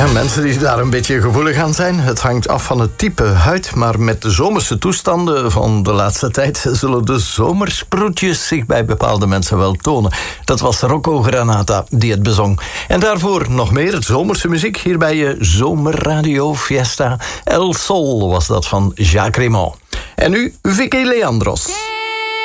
Ja, mensen die daar een beetje gevoelig aan zijn. Het hangt af van het type huid, maar met de zomerse toestanden van de laatste tijd zullen de zomersproetjes zich bij bepaalde mensen wel tonen. Dat was Rocco Granata die het bezong. En daarvoor nog meer zomerse muziek hier bij je Zomerradio Fiesta. El Sol was dat van Jacques Raymond. En nu Vicky Leandros.